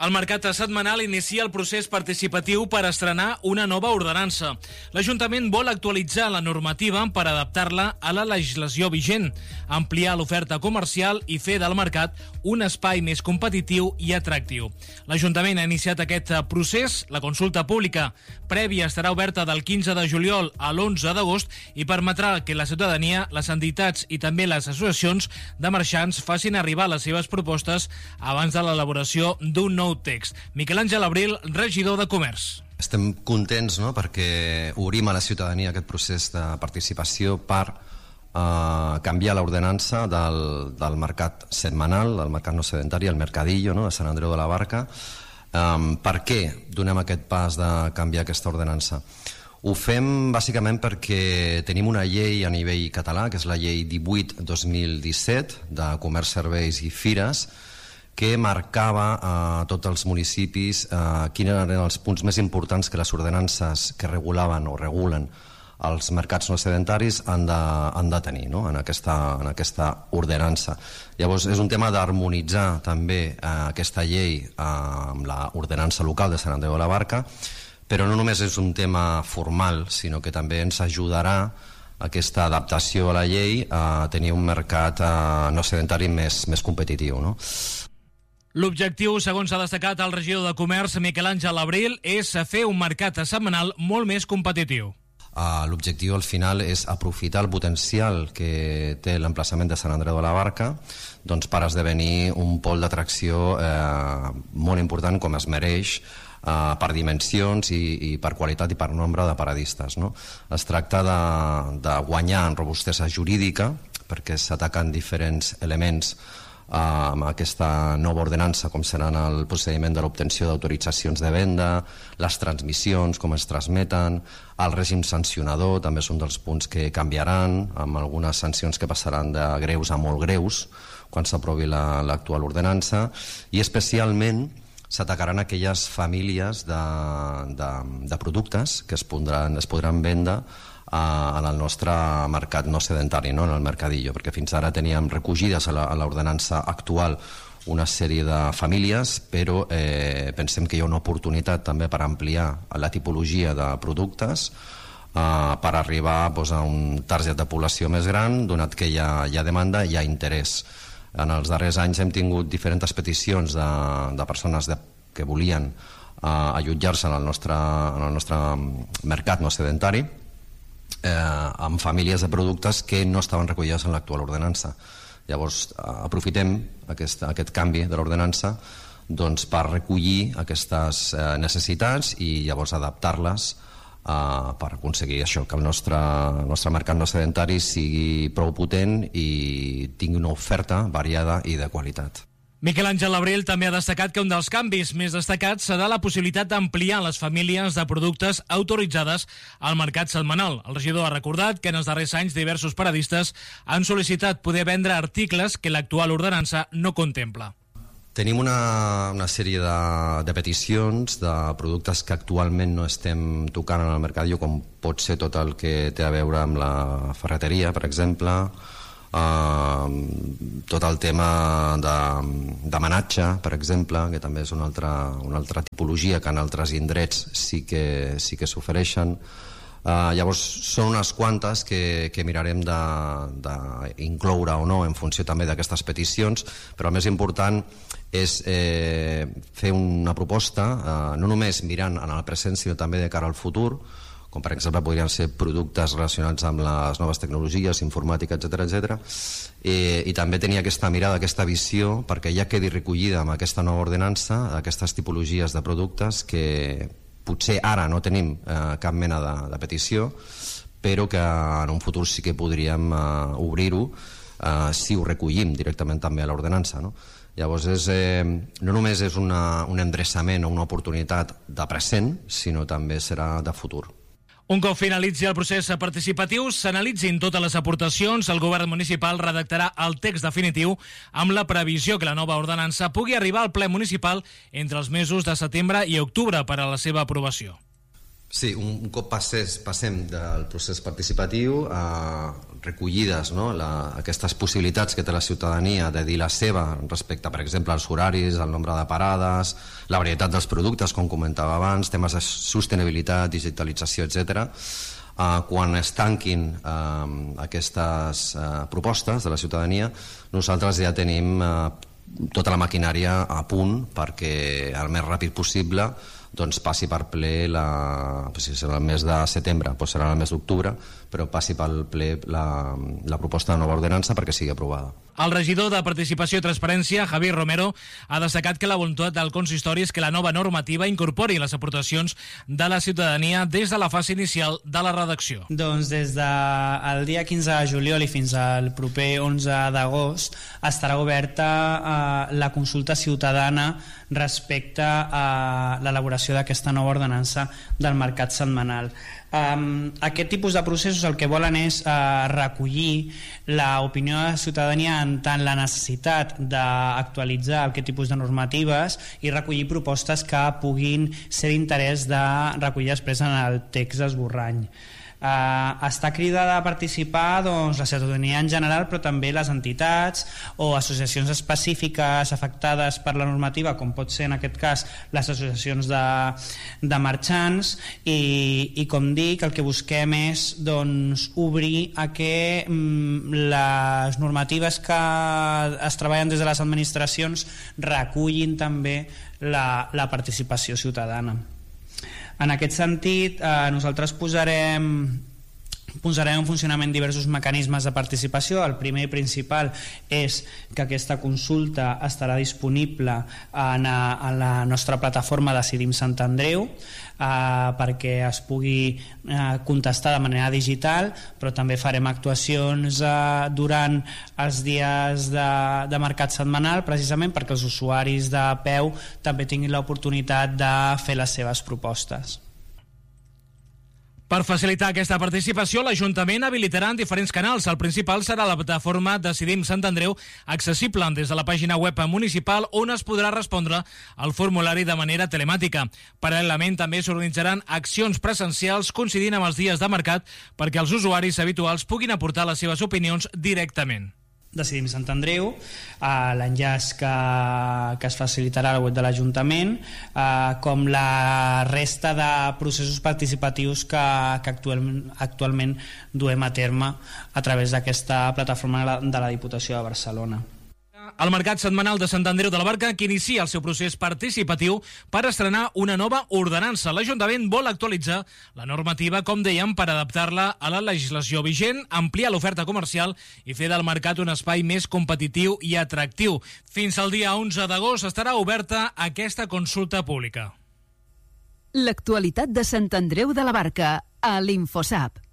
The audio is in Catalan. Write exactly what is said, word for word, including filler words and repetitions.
El mercat setmanal inicia el procés participatiu per estrenar una nova ordenança. L'Ajuntament vol actualitzar la normativa per adaptar-la a la legislació vigent, ampliar l'oferta comercial i fer del mercat un espai més competitiu i atractiu. L'Ajuntament ha iniciat aquest procés. La consulta pública prèvia estarà oberta del quinze de juliol a l'onze d'agost i permetrà que la ciutadania, les entitats i també les associacions de marxants facin arribar les seves propostes abans de l'elaboració d'un nou text. Miquel Àngel Abril, regidor de Comerç. Estem contents, no?, perquè obrim a la ciutadania aquest procés de participació per eh, canviar l'ordenança del, del mercat setmanal, del mercat no sedentari, el mercadillo, no?, de Sant Andreu de la Barca. Um, per què donem aquest pas de canviar aquesta ordenança? Ho fem bàsicament perquè tenim una llei a nivell català, que és la llei divuit dos mil disset de Comerç, Serveis i Fires, que marcava a tots els municipis eh, quins eren els punts més importants que les ordenances que regulaven o regulen els mercats no sedentaris han de, han de tenir, no?, en, aquesta, en aquesta ordenança. Llavors és un tema d'harmonitzar també eh, aquesta llei eh, amb l'ordenança local de Sant Andreu de la Barca, però no només és un tema formal, sinó que també ens ajudarà aquesta adaptació a la llei a tenir un mercat eh, no sedentari més, més competitiu, no? L'objectiu, segons ha destacat el regidor de Comerç, Miquel Àngel Abril, és fer un mercat setmanal molt més competitiu. Uh, L'objectiu al final és aprofitar el potencial que té l'emplaçament de Sant Andreu de la Barca, doncs, per esdevenir un pol d'atracció eh, molt important, com es mereix, Uh, per dimensions i, i per qualitat i per nombre de paradistes, no? Es tracta de, de guanyar en robustesa jurídica, perquè s'ataquen diferents elements uh, amb aquesta nova ordenança, com seran el procediment de l'obtenció d'autoritzacions de venda, les transmissions, com es transmeten, el règim sancionador també és un dels punts que canviaran, amb algunes sancions que passaran de greus a molt greus quan s'aprovi l'actual ordenança, i especialment s'atacaran aquelles famílies de, de, de productes que es podran, es podran vendre a, en el nostre mercat no sedentari, no?, en el mercadillo, perquè fins ara teníem recollides a l'ordenança actual una sèrie de famílies, però eh, pensem que hi ha una oportunitat també per ampliar la tipologia de productes eh, per arribar doncs, a un target de població més gran, donat que hi ha, hi ha demanda i hi ha interès. En els darrers anys hem tingut diferents peticions de, de persones de, que volien eh, allotjar-se en, el nostre, en el nostre mercat no sedentari eh, amb famílies de productes que no estaven recollides en l'actual ordenança. Llavors eh, aprofitem aquest, aquest canvi de l'ordenança doncs, per recollir aquestes eh, necessitats i llavors adaptar-les Uh, per aconseguir això, que el nostre, el nostre mercat no sedentari sigui prou potent i tingui una oferta variada i de qualitat. Miquel Àngel Abril també ha destacat que un dels canvis més destacats serà la possibilitat d'ampliar les famílies de productes autoritzades al mercat setmanal. El regidor ha recordat que en els darrers anys diversos paradistes han sol·licitat poder vendre articles que l'actual ordenança no contempla. Tenim una, una sèrie de, de peticions de productes que actualment no estem tocant en el mercadillo, com pot ser tot el que té a veure amb la ferreteria, per exemple, eh, tot el tema de, de manatge, per exemple, que també és una altra, una altra tipologia que en altres indrets sí que, sí que s'ofereixen. Uh, llavors són unes quantes que, que mirarem d'incloure o no en funció també d'aquestes peticions, però el més important és eh, fer una proposta uh, no només mirant en el present sinó també de cara al futur, com per exemple podrien ser productes relacionats amb les noves tecnologies, informàtica, etcètera, etcètera, I, i també tenir aquesta mirada, aquesta visió, perquè ja quedi recollida amb aquesta nova ordenança aquestes tipologies de productes que potser ara no tenim eh, cap mena de, de petició, però que en un futur sí que podríem eh, obrir-ho eh, si ho recollim directament també a l'ordenança, no? Llavors és, eh, no només és una, un endreçament o una oportunitat de present, sinó també serà de futur. Un cop finalitzi el procés participatiu, s'analitzin totes les aportacions, el govern municipal redactarà el text definitiu amb la previsió que la nova ordenança pugui arribar al ple municipal entre els mesos de setembre i octubre per a la seva aprovació. Sí, un cop passés, passem del procés participatiu a recollides, no? la, aquestes possibilitats que té la ciutadania de dir la seva respecte, per exemple, als horaris, al nombre de parades, la varietat dels productes, com comentava abans, temes de sostenibilitat, digitalització, etcètera. Uh, quan es tanquin uh, aquestes uh, propostes de la ciutadania, nosaltres ja tenim uh, tota la maquinària a punt perquè el més ràpid possible doncs passi per ple la, si serà el mes de setembre, doncs serà el mes d'octubre, però passi pel ple la, la proposta de nova ordenança perquè sigui aprovada. El regidor de Participació i Transparència, Javier Romero, ha destacat que la voluntat del consistori és que la nova normativa incorpori les aportacions de la ciutadania des de la fase inicial de la redacció. Doncs des del dia quinze de juliol i fins al proper onze d'agost estarà oberta eh, la consulta ciutadana respecte a l'elaboració d'aquesta nova ordenança del mercat setmanal. Um, aquest tipus de processos el que volen és uh, recollir l'opinió de la ciutadania en tant la necessitat d'actualitzar aquest tipus de normatives i recollir propostes que puguin ser d'interès de recollir després en el text esborrany. Uh, està cridada a participar doncs, la ciutadania en general, però també les entitats o associacions específiques afectades per la normativa, com pot ser en aquest cas les associacions de, de marxants i, i com dic, el que busquem és doncs, obrir a que mm, les normatives que es treballen des de les administracions recullin també la, la participació ciutadana. En aquest sentit, eh, nosaltres posarem, posarem en funcionament diversos mecanismes de participació. El primer i principal és que aquesta consulta estarà disponible en, en la nostra plataforma Decidim Sant Andreu, eh, perquè es pugui eh, contestar de manera digital, però també farem actuacions eh, durant els dies de, de mercat setmanal, precisament perquè els usuaris de peu també tinguin l'oportunitat de fer les seves propostes. Per facilitar aquesta participació, l'Ajuntament habilitarà en diferents canals. El principal serà la plataforma Decidim Sant Andreu, accessible des de la pàgina web municipal, on es podrà respondre al formulari de manera telemàtica. Paral·lelament, també s'organitzaran accions presencials coincidint amb els dies de mercat perquè els usuaris habituals puguin aportar les seves opinions directament. Decidim Sant Andreu, eh, l'enllaç que, que es facilitarà a la web de l'Ajuntament, eh, com la resta de processos participatius que, que actualment, actualment duem a terme a través d'aquesta plataforma de la Diputació de Barcelona. El Mercat Setmanal de Sant Andreu de la Barca, que inicia el seu procés participatiu per estrenar una nova ordenança. L'Ajuntament vol actualitzar la normativa, com dèiem, per adaptar-la a la legislació vigent, ampliar l'oferta comercial i fer del mercat un espai més competitiu i atractiu. Fins al dia onze d'agost estarà oberta aquesta consulta pública. L'actualitat de Sant Andreu de la Barca a l'Infosap.